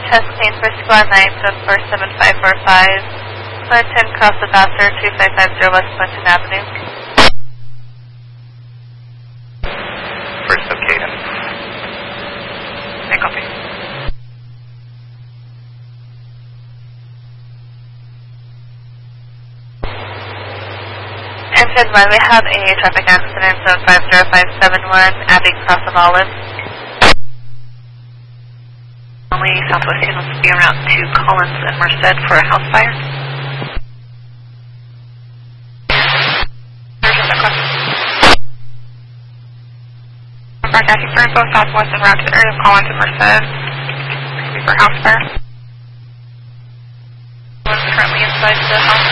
test plane for Squad 9747545. Clinton, cross the passer 2550 West Clinton Avenue. First up, Caden. I copy. Engine 1, we have a traffic accident, zone 50571, Abbey Cross of Olive. Only Southwest Union will be around to Collins and Merced for a house fire. There's another question. Broadcasting for info, Southwest and route to the area of Collins and Merced. Maybe for house fire. One's currently inside the house.